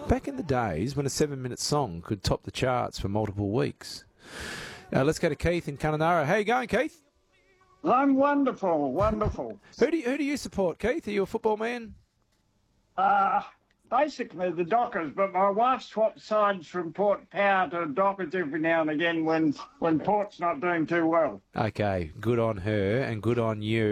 Back in the days when a 7-minute song could top the charts for multiple weeks. Let's go to Keith in Kununurra. How you going, Keith? I'm wonderful, wonderful. Who do you support, Keith? Are you a football man? Basically the Dockers, but my wife swaps sides from Port Power to Dockers every now and again when Port's not doing too well. Okay, good on her and good on you.